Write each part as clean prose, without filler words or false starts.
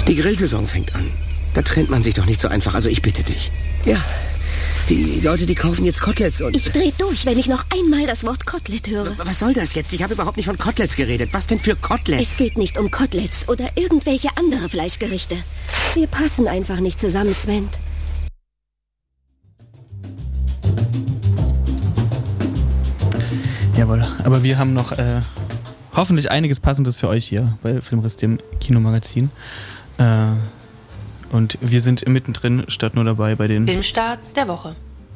Die Grillsaison fängt an. Da trennt man sich doch nicht so einfach, also ich bitte dich. Ja, die Leute, die kaufen jetzt Koteletts und... Ich dreh durch, wenn ich noch einmal das Wort Kotelett höre. Was soll das jetzt? Ich habe überhaupt nicht von Koteletts geredet. Was denn für Koteletts? Es geht nicht um Koteletts oder irgendwelche andere Fleischgerichte. Wir passen einfach nicht zusammen, Sven. Jawohl, aber wir haben noch hoffentlich einiges Passendes für euch hier bei Filmriss, dem Kinomagazin. Und wir sind mittendrin, statt nur dabei bei den Filmstarts der Woche.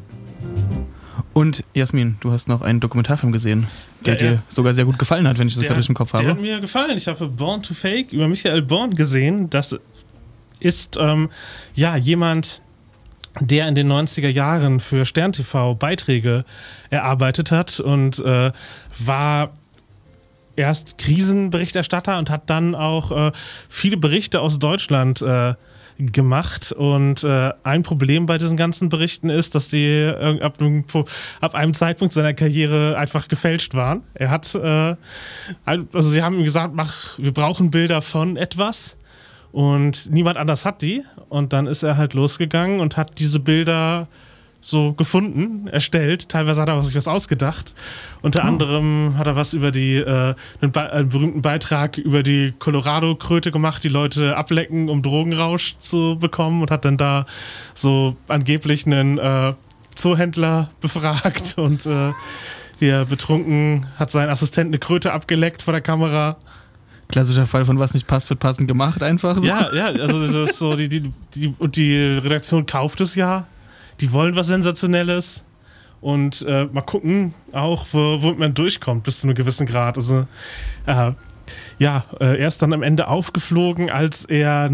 Und Jasmin, du hast noch einen Dokumentarfilm gesehen, der dir sogar sehr gut gefallen hat, wenn ich das gerade im Kopf habe. Der hat mir gefallen. Ich habe Born to Fake über Michael Born gesehen. Das ist jemand, der in den 90er Jahren für Stern TV Beiträge erarbeitet hat und war erst Krisenberichterstatter und hat dann auch viele Berichte aus Deutschland gemacht. Und ein Problem bei diesen ganzen Berichten ist, dass die ab einem Zeitpunkt seiner Karriere einfach gefälscht waren. Er hat, sie haben ihm gesagt, wir brauchen Bilder von etwas. Und niemand anders hat die. Und dann ist er halt losgegangen und hat diese Bilder so gefunden, erstellt. Teilweise hat er sich was ausgedacht. Unter anderem hat er was über einen berühmten Beitrag über die Colorado-Kröte gemacht, die Leute ablecken, um Drogenrausch zu bekommen, und hat dann da so angeblich einen Zoohändler befragt, und der betrunken hat sein Assistent eine Kröte abgeleckt vor der Kamera. Klassischer Fall von was nicht passt, wird passend gemacht einfach. So. Ja, also das ist so, die Redaktion kauft es ja. Die wollen was Sensationelles. Und mal gucken auch, wo man durchkommt bis zu einem gewissen Grad. Also er ist dann am Ende aufgeflogen, als er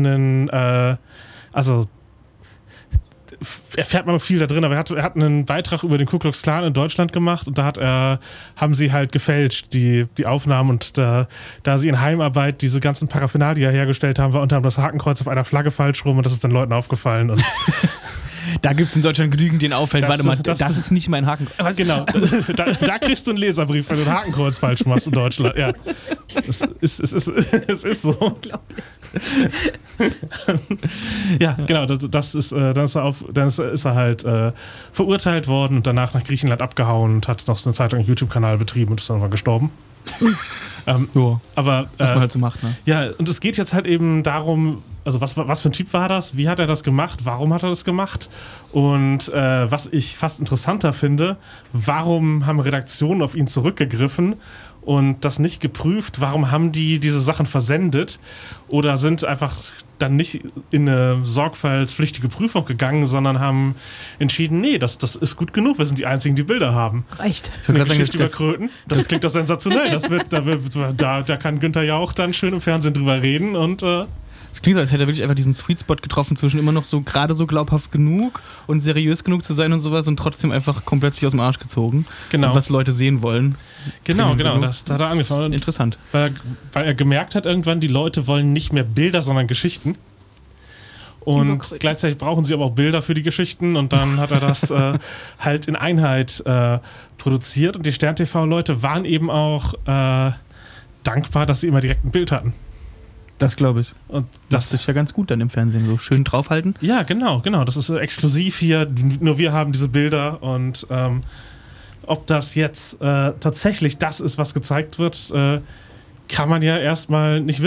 erfährt man noch viel da drin, aber er hat einen Beitrag über den Ku Klux Klan in Deutschland gemacht, und da haben sie halt gefälscht, die Aufnahmen, und da sie in Heimarbeit diese ganzen Paraphernalia hergestellt haben, war unter anderem das Hakenkreuz auf einer Flagge falsch rum, und das ist den Leuten aufgefallen. Und da gibt es in Deutschland genügend, den auffällt, warte mal, das ist nicht mein Hakenkreuz. Genau, da kriegst du einen Leserbrief, wenn du ein Hakenkreuz falsch machst in Deutschland. Ja, es ist so. Ja, genau, dann ist er halt verurteilt worden und danach nach Griechenland abgehauen und hat noch so eine Zeit lang einen YouTube-Kanal betrieben und ist dann irgendwann gestorben. Aber was man halt so macht, ne? Ja, und es geht jetzt halt eben darum, also was für ein Typ war das? Wie hat er das gemacht? Warum hat er das gemacht? Und was ich fast interessanter finde, warum haben Redaktionen auf ihn zurückgegriffen und das nicht geprüft? Warum haben die diese Sachen versendet oder sind einfach dann nicht in eine sorgfaltspflichtige Prüfung gegangen, sondern haben entschieden, nee, das ist gut genug, wir sind die Einzigen, die Bilder haben. Reicht. Eine Geschichte über Kröten, das klingt doch sensationell. Da kann Günther Jauch dann schön im Fernsehen drüber reden, und es klingt so, als hätte er wirklich einfach diesen Sweet Spot getroffen zwischen immer noch so gerade so glaubhaft genug und seriös genug zu sein und sowas, und trotzdem einfach komplett sich aus dem Arsch gezogen. Genau. Und was Leute sehen wollen. Genau, das hat er angefangen. Interessant. Weil er gemerkt hat irgendwann, die Leute wollen nicht mehr Bilder, sondern Geschichten. Und gleichzeitig brauchen sie aber auch Bilder für die Geschichten, und dann hat er das halt in Einheit produziert, und die Stern-TV-Leute waren eben auch dankbar, dass sie immer direkt ein Bild hatten. Das glaube ich. Und das ist ja ganz gut dann im Fernsehen, so schön draufhalten. Ja, genau. Das ist so exklusiv hier. Nur wir haben diese Bilder, und ob das jetzt tatsächlich das ist, was gezeigt wird, kann man ja erstmal nicht wissen.